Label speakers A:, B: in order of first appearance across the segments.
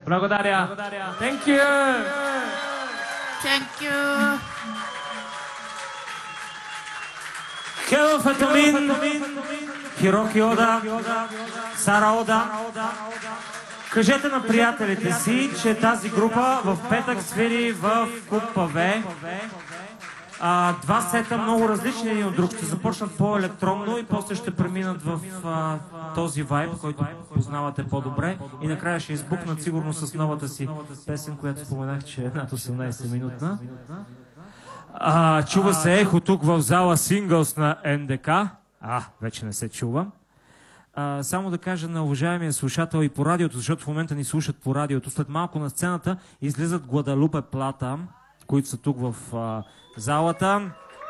A: Благодаря. Thank you.
B: Thank you.
C: Хело Фатомин, Хироки Ода, Сара Ода. Кажете на приятелите си, че тази група в петък свири в Клуб Паве. Два сета много различни един от друг. Ще започнат по-електронно и после ще преминат в този вайб, който познавате по-добре. И накрая ще избухнат сигурно с новата си песен, която споменах, че е над 18-минутна. Чува се ехо тук в зала Синглс на НДК. Вече не се чува. Само да кажа на уважаемия слушател и по радиото, защото в момента ни слушат по радиото. След малко на сцената излизат Гваделупе Плата, които са тук в залата.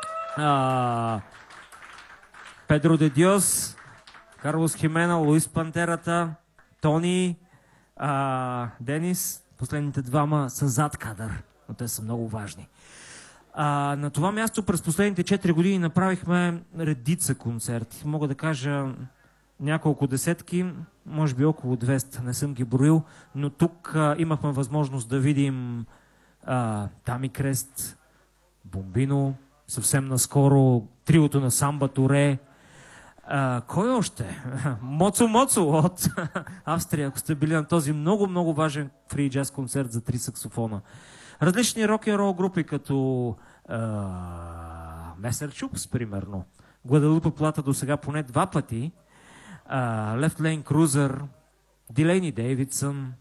C: Педро де Диос, Карлос Химена, Луис Пантерата, Тони, Денис. Последните двама са зад кадър, но те са много важни. На това място през последните 4 години направихме редица концерти. Мога да кажа няколко десетки, може би около 200, не съм ги броил, но тук имахме възможност да видим Тами Крест, Бомбино, съвсем наскоро триото на Самба Туре. Кой още? Моцо от Австрия, ако сте били на този много важен фри джаз концерт за 3 саксофона. Различни рок-н-рол групи, като Месер Чупс, примерно. Гваделупе Плата до сега поне 2 пъти. Left Lane Cruiser, Дилейни Дейвидсън.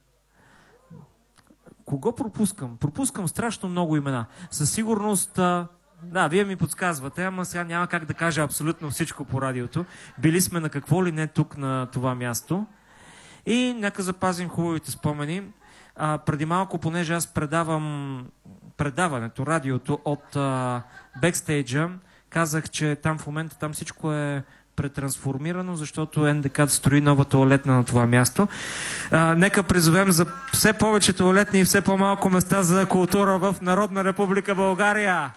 C: Кого пропускам? Пропускам страшно много имена. Със сигурност, вие ми подсказвате, ама сега няма как да кажа абсолютно всичко по радиото. Били сме на какво ли не тук на това място. И нека запазим хубавите спомени. Преди малко, понеже аз предавам предаването, радиото от бекстейджа, казах, че там в момента всичко е претрансформирано, защото НДК строи нова тоалетна на това място. Нека призовем за все повече тоалетни и все по-малко места за култура в Народна република България.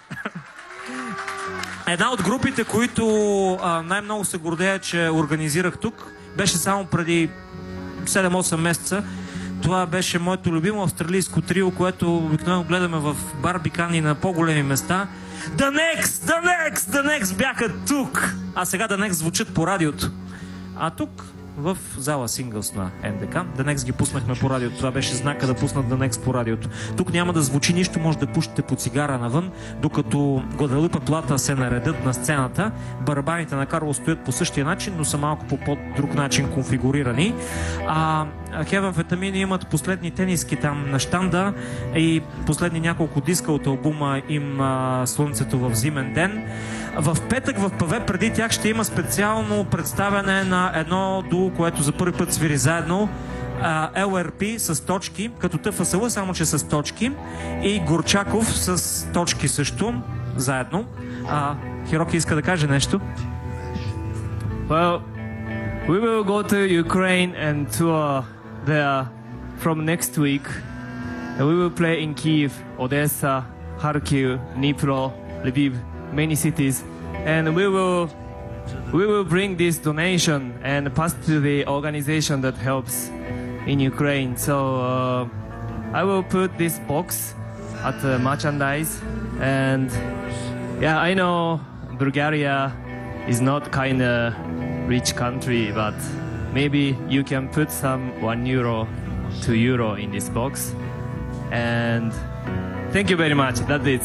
C: Една от групите, които най-много се гордея, че организирах тук, беше само преди 7-8 месеца. Това беше моето любимо австралийско трио, което обикновено гледаме в барбикани на по-големи места. The Next бяха тук! А сега The Next звучат по радиото. А тук, в зала Синглс на НДК, The Next ги пуснахме по радиото. Това беше знака да пуснат The Next по радиото. Тук няма да звучи нищо, може да пушите по цигара навън, докато Гваделупе Плата се наредят на сцената. Барабаните на Карло стоят по същия начин, но са малко по друг начин конфигурирани. Heaven Фетамини имат последни тениски там на щанда и последни няколко диска от албума им Слънцето в зимен ден. В петък в Паве преди тях ще има специално представяне на едно дуо, което за първи път свири заедно. LRP с точки, като ТФСЛ, само че с точки, и Горчаков с точки също, заедно. Хироки иска да каже нещо.
A: Well, we will go to Ukraine and tour there from next week. And we will play in Kyiv, Odessa, Kharkiv, Dnipro, Lviv, many cities. And we will bring this donation and pass to the organization that helps in Ukraine. So I will put this box at the merchandise. And yeah, I know Bulgaria is not kind of rich country, but maybe you can put some €1, €2 in this box. And thank you very much. That's it.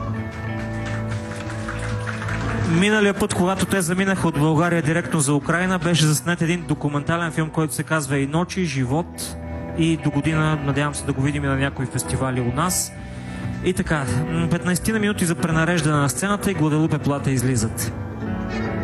C: Миналия път, когато те заминаха от България директно за Украйна, беше заснет един документален филм, който се казва "И ночи, живот", и до година надявам се да го видим и на някои фестивали у нас. И така, 15 на минути за пренареждане на сцената и Гваделупе Плата излизат.